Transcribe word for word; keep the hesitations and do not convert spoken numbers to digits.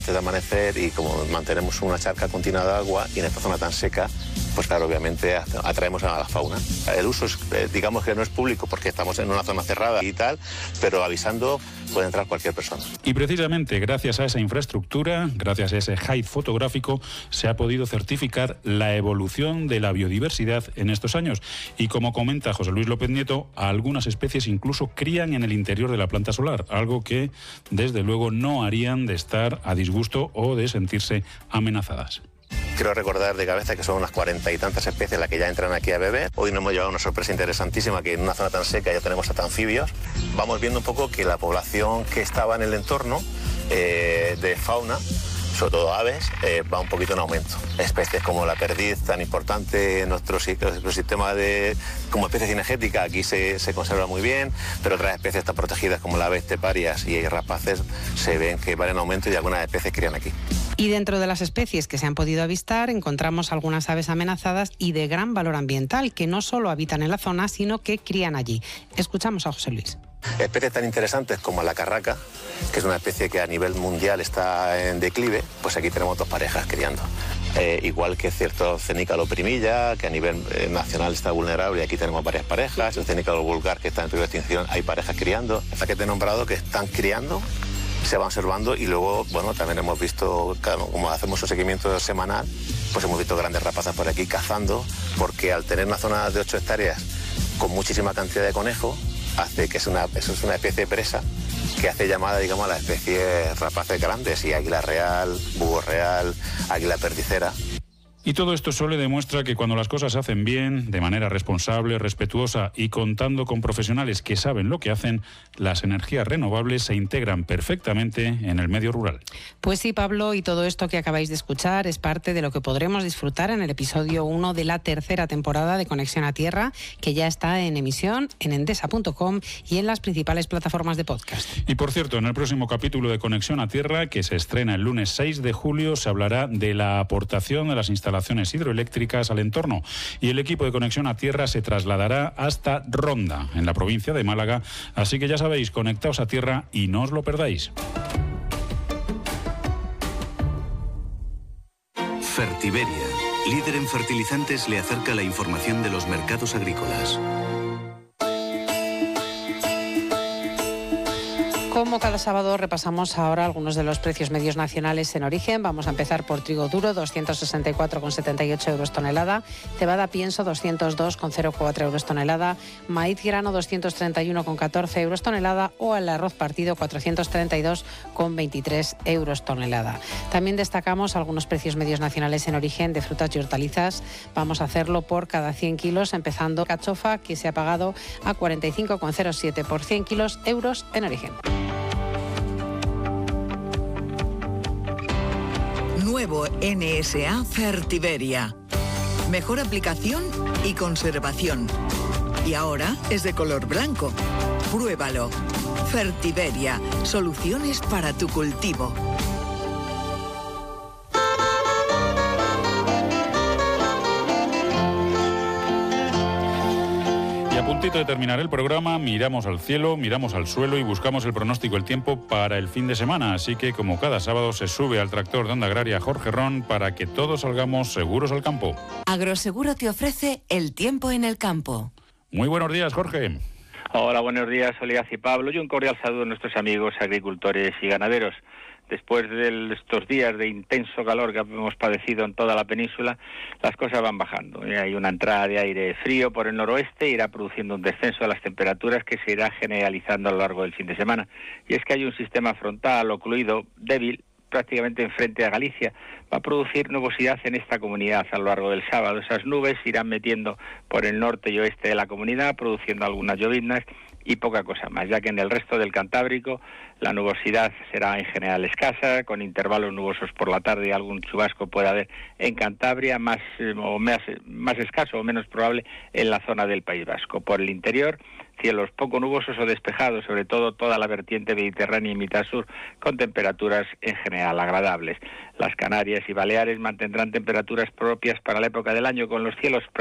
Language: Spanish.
De amanecer y como mantenemos una charca continua de agua y en esta zona tan seca, pues claro, obviamente atraemos a la fauna. El uso es, eh, digamos que no es público porque estamos en una zona cerrada y tal, pero avisando puede entrar cualquier persona. Y precisamente gracias a esa infraestructura, gracias a ese height fotográfico, se ha podido certificar la evolución de la biodiversidad en estos años. Y como comenta José Luis López Nieto, algunas especies incluso crían en el interior de la planta solar, algo que desde luego no harían de estar a disgusto o de sentirse amenazadas. Quiero recordar de cabeza que son unas cuarenta y tantas especies las que ya entran aquí a beber. Hoy nos hemos llevado una sorpresa interesantísima, que en una zona tan seca ya tenemos hasta anfibios. Vamos viendo un poco que la población que estaba en el entorno eh, de fauna, sobre todo aves, eh, va un poquito en aumento. Especies como la perdiz, tan importante en nuestro ecosistema de, como especie cinegética, aquí se, se conserva muy bien, pero otras especies tan protegidas como las aves esteparias y rapaces se ven que van en aumento y algunas especies crían aquí. Y dentro de las especies que se han podido avistar, encontramos algunas aves amenazadas y de gran valor ambiental, que no solo habitan en la zona, sino que crían allí. Escuchamos a José Luis. Especies tan interesantes como la carraca, que es una especie que a nivel mundial está en declive, pues aquí tenemos dos parejas criando. Eh, igual que cierto cenícalo primilla, que a nivel eh, nacional está vulnerable, y aquí tenemos varias parejas. El cenícalo vulgar, que está en peligro de extinción, hay parejas criando. Esta que te he nombrado, que están criando, se va observando, y luego, bueno, también hemos visto, claro, como hacemos un seguimiento semanal, pues hemos visto grandes rapaces por aquí cazando, porque al tener una zona de ocho hectáreas con muchísima cantidad de conejos, hace que es una, eso es una especie presa que hace llamada, digamos, a las especies rapaces grandes, y águila real, búho real, águila perdicera. Y todo esto solo demuestra que cuando las cosas se hacen bien, de manera responsable, respetuosa y contando con profesionales que saben lo que hacen, las energías renovables se integran perfectamente en el medio rural. Pues sí, Pablo, y todo esto que acabáis de escuchar es parte de lo que podremos disfrutar en el episodio uno de la tercera temporada de Conexión a Tierra, que ya está en emisión en endesa punto com y en las principales plataformas de podcast. Y por cierto, en el próximo capítulo de Conexión a Tierra, que se estrena el lunes seis de julio, se hablará de la aportación de las instalaciones instalaciones hidroeléctricas al entorno, y el equipo de Conexión a Tierra se trasladará hasta Ronda, en la provincia de Málaga, así que ya sabéis, conectaos a tierra y no os lo perdáis. Fertiberia, líder en fertilizantes, le acerca la información de los mercados agrícolas. Como cada sábado, repasamos ahora algunos de los precios medios nacionales en origen. Vamos a empezar por trigo duro, doscientos sesenta y cuatro coma setenta y ocho euros tonelada, cebada pienso, doscientos dos coma cero cuatro euros tonelada, maíz grano, doscientos treinta y uno coma catorce euros tonelada, o el arroz partido, cuatrocientos treinta y dos coma veintitrés euros tonelada. También destacamos algunos precios medios nacionales en origen de frutas y hortalizas. Vamos a hacerlo por cada cien kilos, empezando cachofa, que se ha pagado a cuarenta y cinco coma cero siete por cien kilos, euros en origen. Nuevo N S A Fertiberia. Mejor aplicación y conservación. Y ahora es de color blanco. Pruébalo. Fertiberia. Soluciones para tu cultivo. A puntito de terminar el programa, miramos al cielo, miramos al suelo y buscamos el pronóstico del tiempo para el fin de semana. Así que, como cada sábado, se sube al tractor de Onda Agraria Jorge Ron para que todos salgamos seguros al campo. Agroseguro te ofrece el tiempo en el campo. Muy buenos días, Jorge. Hola, buenos días, Olivas y Pablo, y un cordial saludo a nuestros amigos agricultores y ganaderos. Después de estos días de intenso calor que hemos padecido en toda la península, las cosas van bajando. Hay una entrada de aire frío por el noroeste, irá produciendo un descenso de las temperaturas que se irá generalizando a lo largo del fin de semana. Y es que hay un sistema frontal ocluido débil, prácticamente enfrente a Galicia, va a producir nubosidad en esta comunidad a lo largo del sábado. Esas nubes irán metiendo por el norte y oeste de la comunidad, produciendo algunas lloviznas y poca cosa más, ya que en el resto del Cantábrico la nubosidad será en general escasa, con intervalos nubosos por la tarde y algún chubasco puede haber en Cantabria, más, eh, o más, más escaso o menos probable en la zona del País Vasco. Por el interior, cielos poco nubosos o despejados, sobre todo toda la vertiente mediterránea y mitad sur, con temperaturas en general agradables. Las Canarias y Baleares mantendrán temperaturas propias para la época del año, con los cielos